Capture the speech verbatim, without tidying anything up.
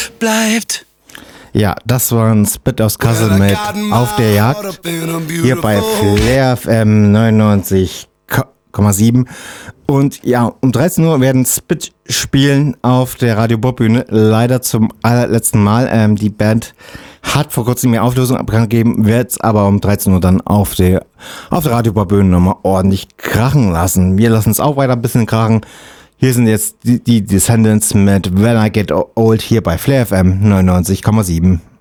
bleibt. Ja, das war ein Spit aus Kassel mit Auf der Jagd. Hier bei Flair F M neunundneunzig Komma sieben. Und ja, um dreizehn Uhr werden Spit spielen auf der Radio Bob Bühne. Leider zum allerletzten Mal. Ähm, die Band hat vor kurzem ihre Auflösung bekannt gegeben, wird es aber um dreizehn Uhr dann auf der, auf der Radio Bob Bühne nochmal ordentlich krachen lassen. Wir lassen es auch weiter ein bisschen krachen. Hier sind jetzt die, die Descendants mit When I Get Old hier bei Flair F M neunundneunzig Komma sieben.